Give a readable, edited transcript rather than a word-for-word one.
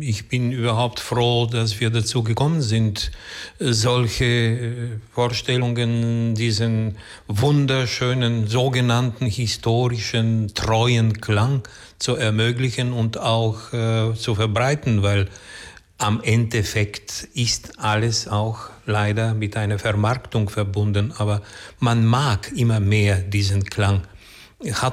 ich bin überhaupt froh, dass wir dazu gekommen sind, solche Vorstellungen, diesen wunderschönen, sogenannten historischen, treuen Klang zu ermöglichen und auch zu verbreiten, weil am Endeffekt ist alles auch leider mit einer Vermarktung verbunden, aber man mag immer mehr diesen Klang. Hat